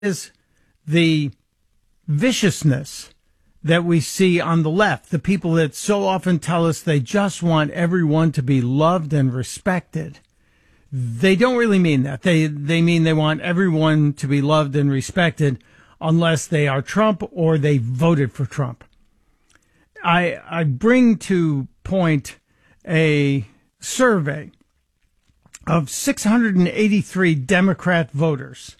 is the viciousness that we see on the left, the people that so often tell us they just want everyone to be loved and respected. They don't really mean that. They mean they want everyone to be loved and respected unless they are Trump or they voted for Trump. I bring to point a survey of 683 Democrat voters.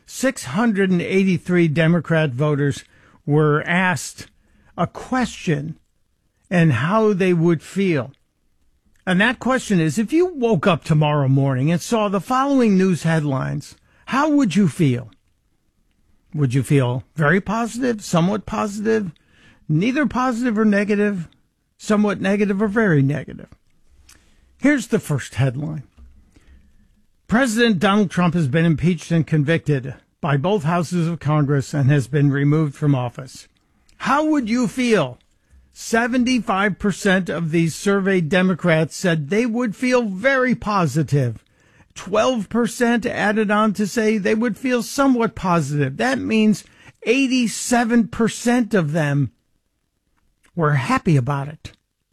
683 Democrat voters were asked a question and how they would feel. And that question is, if you woke up tomorrow morning and saw the following news headlines, how would you feel? Would you feel very positive, somewhat positive, neither positive or negative, somewhat negative or very negative? Here's the first headline. President Donald Trump has been impeached and convicted by both houses of Congress and has been removed from office. How would you feel? 75% of these surveyed Democrats said they would feel very positive. 12% added on to say they would feel somewhat positive. That means 87% of them were happy about it.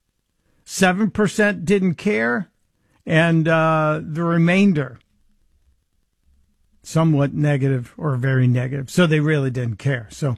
7% didn't care, and the remainder somewhat negative or very negative. So they really didn't care. So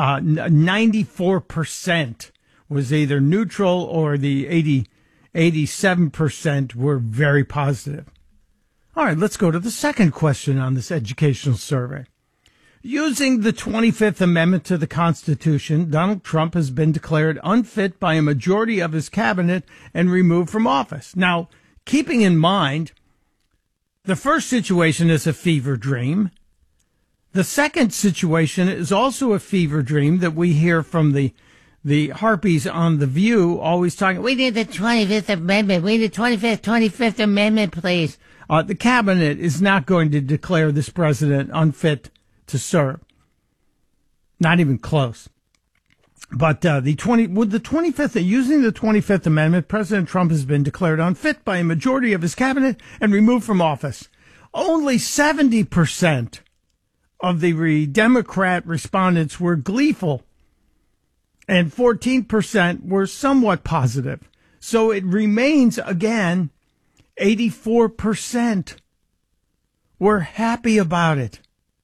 94% was either neutral or the 87% were very positive. All right, let's go to the second question on this educational survey. Using the 25th Amendment to the Constitution, Donald Trump has been declared unfit by a majority of his cabinet and removed from office. Now, keeping in mind, the first situation is a fever dream. The second situation is also a fever dream that we hear from the harpies on The View, always talking, we need the 25th Amendment. We need the 25th Amendment, please. The cabinet is not going to declare this president unfit to serve. Not even close. But using the 25th Amendment, President Trump has been declared unfit by a majority of his cabinet and removed from office. Only 70% of the Democrat respondents were gleeful, and 14% were somewhat positive. So it remains, again, 84% were happy about it.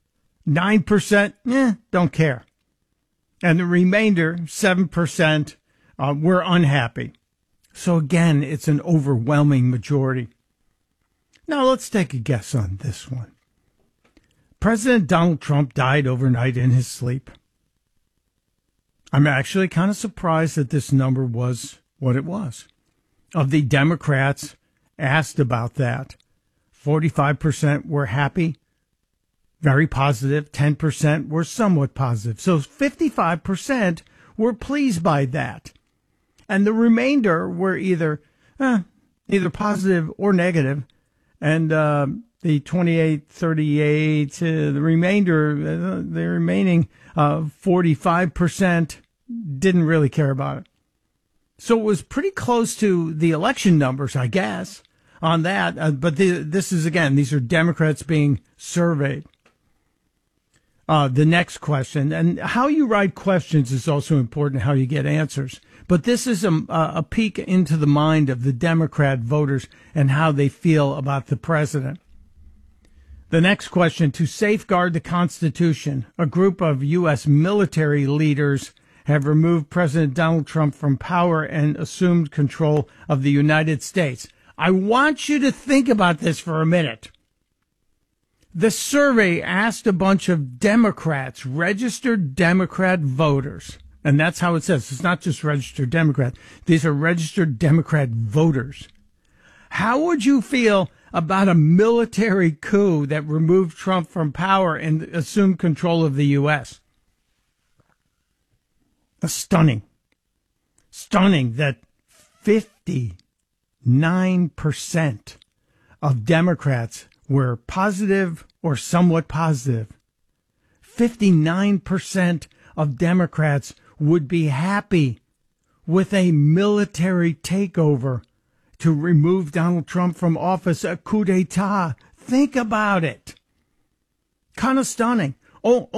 9%, don't care. And the remainder, 7%, were unhappy. So again, it's an overwhelming majority. Now let's take a guess on this one. President Donald Trump died overnight in his sleep. I'm actually kind of surprised that this number was what it was. Of the Democrats asked about that, 45% were happy, very positive, 10% were somewhat positive. So 55% were pleased by that. And the remainder were either positive or negative. And the 28, 38, the remaining 45% didn't really care about it. So it was pretty close to the election numbers, I guess, on that. But this is, again, these are Democrats being surveyed. The next question, and how you write questions is also important, how you get answers. But this is a peek into the mind of the Democrat voters and how they feel about the president. The next question, to safeguard the Constitution, a group of U.S. military leaders have removed President Donald Trump from power and assumed control of the United States. I want you to think about this for a minute. The survey asked a bunch of Democrats, registered Democrat voters, and that's how it says. It's not just registered Democrat. These are registered Democrat voters. How would you feel about a military coup that removed Trump from power and assumed control of the U.S.? Stunning that 59% of Democrats were positive or somewhat positive. 59% of Democrats would be happy with a military takeover to remove Donald Trump from office, a coup d'etat. Think about it. Kind of stunning. Oh,